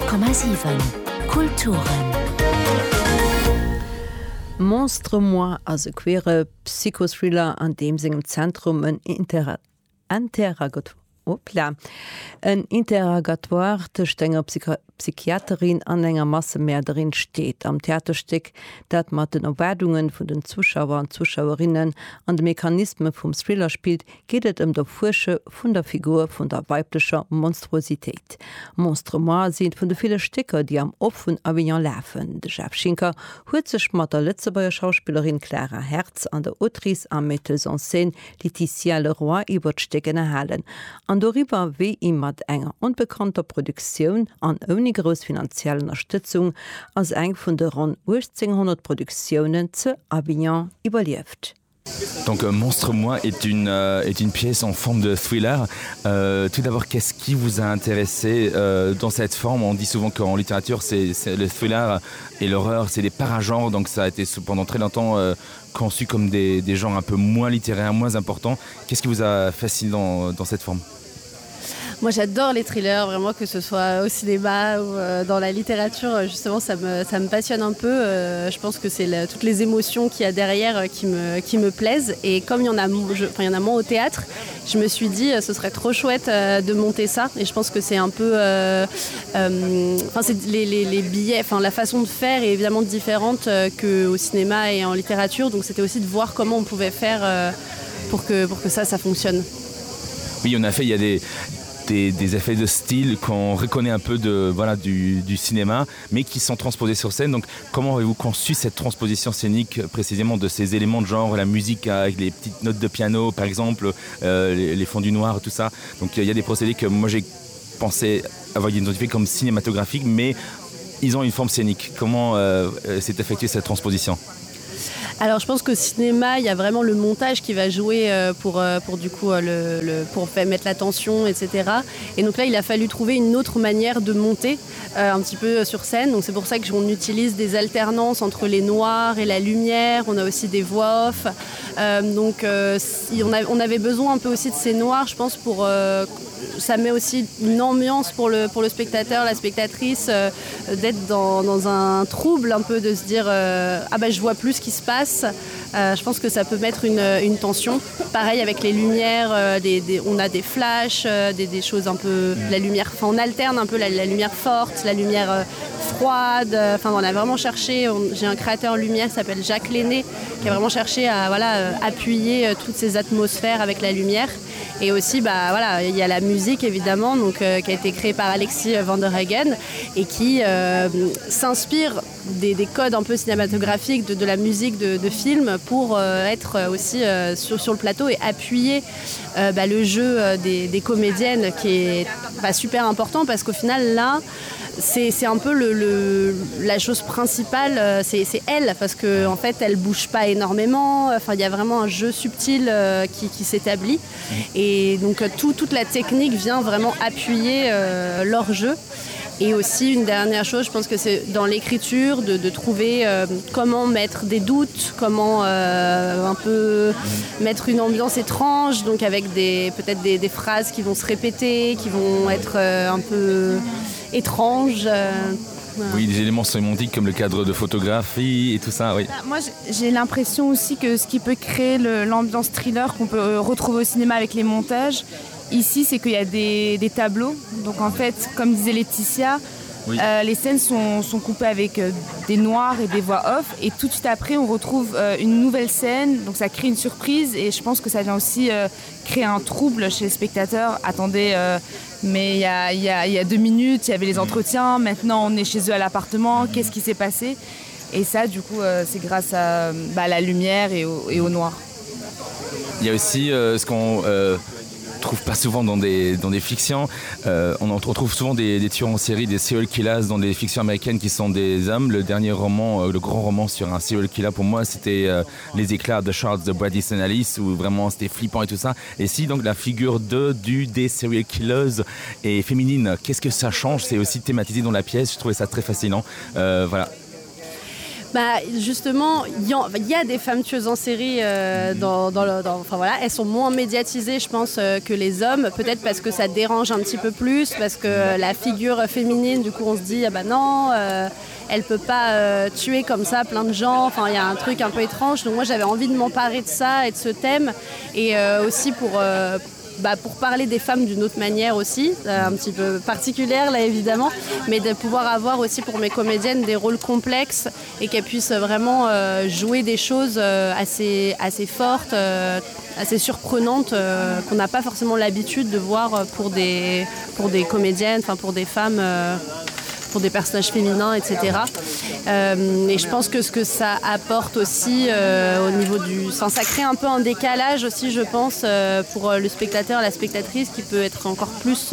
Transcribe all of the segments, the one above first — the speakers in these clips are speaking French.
90,7 Kulturen. Monstre moi as e queere Psychothriller an dem segem Zentrum en Interrogatoire tech enger Psychiaterin an enger Massemörderin steht. Am Theaterstück, dat mat den Erwerdungen vun den Zuschauer und Zuschauerinnen an de Mechanismen vum Thriller spielt, geht et der Fusche vun der Figur vun der weiblicher Monstrosität. Monstre moi sind vun de viele Sticker, die am Op vun Avignon läfen. De Chef Schinker huet sech mat der Lützebauer Schauspielerin Clara Herz an der Autrice am Metteuse en Scène Laetitia Leroy iwwer d'Stecken erhalen. An darüber wie ihm mat enger unbekannter Produktion an ohne groß finanzielle Unterstützung als eng vun der rund 1800 Produktionen zu Avignon überlebt. Donc Monstre moi est une pièce en forme de thriller. Tout d'abord, qu'est-ce qui vous a intéressé dans cette forme? On dit souvent qu'en littérature, c'est le thriller et l'horreur, c'est des paragenres, donc ça a été pendant très longtemps conçu comme des genres un peu moins littéraires, moins importants. Qu'est-ce qui vous a fasciné dans cette forme? Moi j'adore les thrillers, vraiment, que ce soit au cinéma ou dans la littérature, justement ça me passionne un peu. Je pense que c'est toutes les émotions qu'il y a derrière qui me plaisent, et comme il y en a moins au théâtre, je me suis dit ce serait trop chouette de monter ça, et je pense que c'est un peu c'est les billets, la façon de faire est évidemment différente qu'au cinéma et en littérature, donc c'était aussi de voir comment on pouvait faire pour que ça fonctionne. Oui, en effet, il y a des effets de style qu'on reconnaît un peu du cinéma, mais qui sont transposés sur scène. Donc comment avez-vous conçu cette transposition scénique précisément de ces éléments de genre, la musique avec les petites notes de piano par exemple, les fondus noirs, tout ça? Donc il y a des procédés que moi j'ai pensé avoir identifiés comme cinématographiques, mais ils ont une forme scénique. Comment s'est effectuée cette transposition? Alors je pense qu'au cinéma, il y a vraiment le montage qui va jouer pour du coup pour mettre la tension, etc. Et donc là, il a fallu trouver une autre manière de monter un petit peu sur scène. Donc c'est pour ça qu'on utilise des alternances entre les noirs et la lumière. On a aussi des voix off. On avait besoin un peu aussi de ces noirs, je pense, pour ça met aussi une ambiance pour le spectateur, la spectatrice, d'être dans un trouble un peu, de se dire je vois plus ce qui se passe. Je pense que ça peut mettre une tension. Pareil avec les lumières, on a des flashs, des choses un peu, la lumière, on alterne un peu la lumière forte, la lumière froide. On a vraiment cherché, j'ai un créateur lumière qui s'appelle Jacques Lenné, qui a vraiment cherché à appuyer toutes ces atmosphères avec la lumière. Et aussi, il y a la musique évidemment, qui a été créée par Alexis Van der Hagen et qui s'inspire des codes un peu cinématographiques de la musique de film pour être aussi sur le plateau et appuyer le jeu des comédiennes, qui est super important, parce qu'au final là c'est un peu la chose principale, c'est elle, parce qu'en fait elle bouge pas énormément, il y a vraiment un jeu subtil qui s'établit, et donc toute la technique vient vraiment appuyer leur jeu. Et aussi une dernière chose, je pense que c'est dans l'écriture de trouver comment mettre des doutes, comment un peu mettre une ambiance étrange, donc avec peut-être des phrases qui vont se répéter, qui vont être un peu étranges. Oui, des éléments sémantiques comme le cadre de photographie et tout ça, oui. Moi, j'ai l'impression aussi que ce qui peut créer l'ambiance thriller qu'on peut retrouver au cinéma avec les montages, ici, c'est qu'il y a des tableaux. Donc en fait, comme disait Laetitia, oui. Les scènes sont coupées avec des noirs et des voix off, et tout de suite après on retrouve une nouvelle scène, donc ça crée une surprise, et je pense que ça vient aussi créer un trouble chez les spectateurs. Attendez, mais il y a 2 minutes il y avait les entretiens, maintenant on est chez eux à l'appartement, qu'est-ce qui s'est passé? Et ça du coup c'est grâce à la lumière et au noir. Il y a aussi ce qu'on trouve pas souvent dans des fictions. On en retrouve souvent des tueurs en série, des serial killers dans des fictions américaines qui sont des hommes. Le dernier roman, le grand roman sur un serial killer pour moi, c'était Les éclairs de Charles de Brady St. Alice, où vraiment c'était flippant et tout ça. Et si donc la figure des serial killers est féminine, qu'est-ce que ça change? C'est aussi thématisé dans la pièce, je trouvais ça très fascinant. Voilà. Justement, il y a des femmes tueuses en série voilà, elles sont moins médiatisées, je pense, que les hommes, peut-être parce que ça dérange un petit peu plus, parce que la figure féminine, du coup, on se dit non, elle peut pas tuer comme ça plein de gens. Enfin, il y a un truc un peu étrange. Donc moi, j'avais envie de m'emparer de ça et de ce thème, et aussi pour parler des femmes d'une autre manière aussi, un petit peu particulière là évidemment, mais de pouvoir avoir aussi pour mes comédiennes des rôles complexes et qu'elles puissent vraiment jouer des choses assez fortes, assez surprenantes, qu'on n'a pas forcément l'habitude de voir pour des comédiennes, enfin pour des femmes, pour des personnages féminins, etc. Et je pense que ce que ça apporte aussi au niveau du... ça crée un peu un décalage aussi, je pense, pour le spectateur, la spectatrice, qui peut être encore plus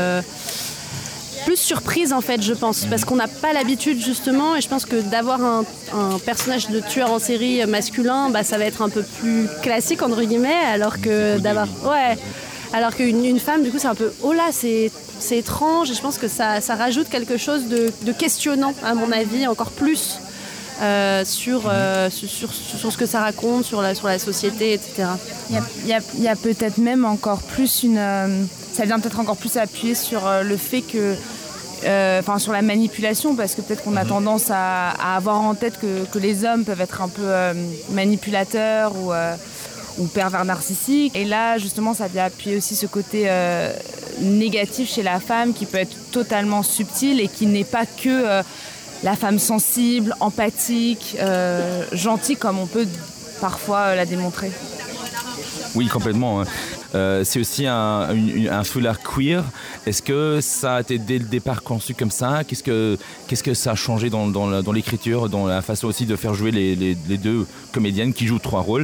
surprise, en fait, je pense, parce qu'on n'a pas l'habitude, justement, et je pense que d'avoir un personnage de tueur en série masculin, ça va être un peu plus classique, entre guillemets, alors que d'avoir... Ouais. Alors qu'une femme, du coup, c'est un peu... Oh là, c'est étrange, et je pense que ça rajoute quelque chose de questionnant, à mon avis, encore plus sur ce que ça raconte, sur la société, etc. Il y a peut-être même encore plus ça vient peut-être encore plus appuyer sur le fait que... sur la manipulation, parce que peut-être qu'on a tendance à avoir en tête que les hommes peuvent être un peu manipulateurs ou pervers narcissiques. Et là, justement, ça vient appuyer aussi ce côté négatif chez la femme, qui peut être totalement subtil et qui n'est pas que la femme sensible, empathique, gentille, comme on peut parfois la démontrer. Oui, complètement. C'est aussi un foulard queer. Est-ce que ça a été dès le départ conçu comme ça ? Qu'est-ce que ça a changé dans l'écriture, dans la façon aussi de faire jouer les deux comédiennes qui jouent 3 rôles ?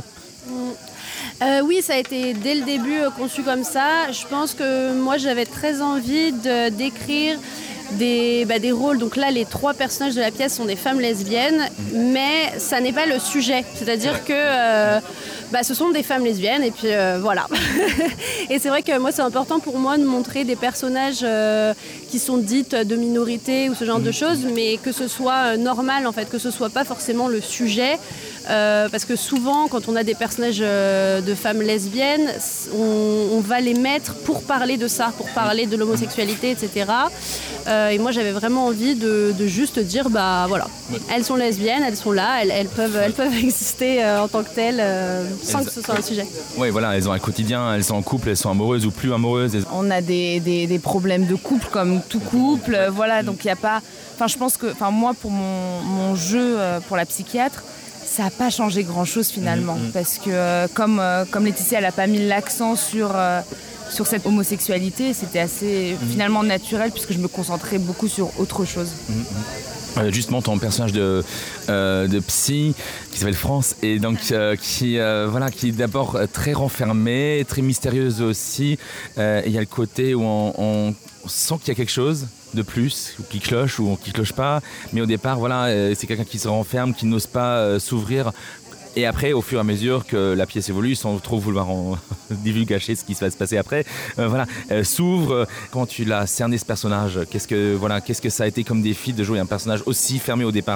Oui, ça a été dès le début conçu comme ça. Je pense que moi, j'avais très envie d'écrire des rôles. Donc là, les 3 personnages de la pièce sont des femmes lesbiennes, mais ça n'est pas le sujet. C'est-à-dire que ce sont des femmes lesbiennes, et puis voilà. Et c'est vrai que moi, c'est important pour moi de montrer des personnages qui sont dites de minorité ou ce genre de choses, mais que ce soit normal, en fait, que ce soit pas forcément le sujet. Parce que souvent, quand on a des personnages de femmes lesbiennes, on va les mettre pour parler de ça, pour parler de l'homosexualité, etc. Et moi, j'avais vraiment envie de juste dire, voilà, elles sont lesbiennes, elles sont là, elles peuvent exister en tant que telles, sans que ce soit un sujet. Oui, voilà, elles ont un quotidien, elles sont en couple, elles sont amoureuses ou plus amoureuses. On a des problèmes de couple comme tout couple, voilà, donc il n'y a pas... je pense que, moi, pour mon jeu, pour la psychiatre, ça n'a pas changé grand-chose finalement, parce que comme Laetitia, elle n'a pas mis l'accent sur cette homosexualité, c'était assez finalement naturel, puisque je me concentrais beaucoup sur autre chose. Justement, ton personnage de psy qui s'appelle France, et donc qui est d'abord très renfermée, très mystérieuse aussi. Il y a le côté où on sent qu'il y a quelque chose de plus, ou qui cloche ou qui cloche pas, mais au départ, c'est quelqu'un qui se renferme, qui n'ose pas s'ouvrir. Et après, au fur et à mesure que la pièce évolue, sans trop vouloir en divulgacher ce qui va se passer après, s'ouvre. Quand tu l'as cerné, ce personnage, qu'est-ce que ça a été comme défi de jouer un personnage aussi fermé au départ ?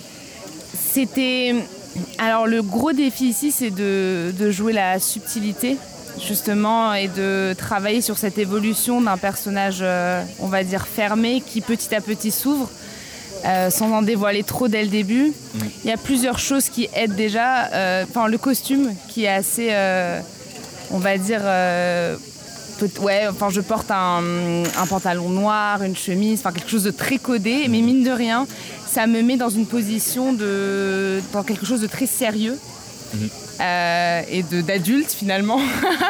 Alors, le gros défi ici, c'est de jouer la subtilité, justement, et de travailler sur cette évolution d'un personnage, on va dire, fermé, qui petit à petit s'ouvre. Sans en dévoiler trop dès le début. Il y a plusieurs choses qui aident déjà. Le costume qui est assez, on va dire... je porte un pantalon noir, une chemise, quelque chose de très codé, mais mine de rien, ça me met dans une position dans quelque chose de très sérieux. Et d'adulte finalement.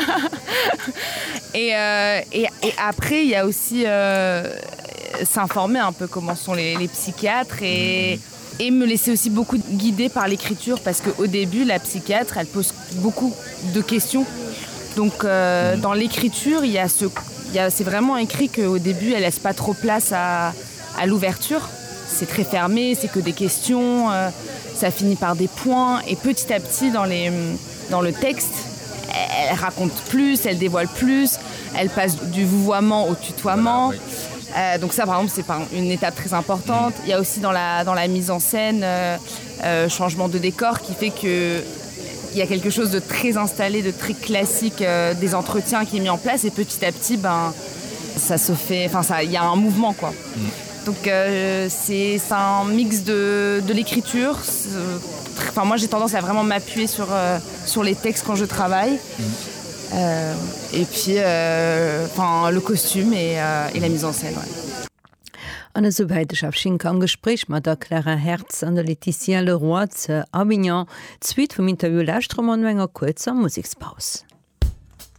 et après, il y a aussi... s'informer un peu comment sont les psychiatres et me laisser aussi beaucoup guider par l'écriture, parce qu'au début, la psychiatre, elle pose beaucoup de questions. Donc, dans l'écriture, c'est vraiment écrit qu'au début, elle laisse pas trop place à l'ouverture. C'est très fermé, c'est que des questions, ça finit par des points. Et petit à petit, dans le texte, elle raconte plus, elle dévoile plus, elle passe du vouvoiement au tutoiement. Donc ça, par exemple, c'est une étape très importante. Il y a aussi dans la mise en scène, changement de décor qui fait que il y a quelque chose de très installé, de très classique, des entretiens qui est mis en place et petit à petit, ça se fait, il y a un mouvement, quoi. Donc c'est un mix de l'écriture. Moi, j'ai tendance à vraiment m'appuyer sur les textes quand je travaille. Et puis le costume et la mise en scène. Anne soweit auf Schinke am Gespräch mat der Clara Herz an der Laetitia Leroy zu Avignon. Zwiet vum Interview Lästrom an enger kurzer Musikspaus.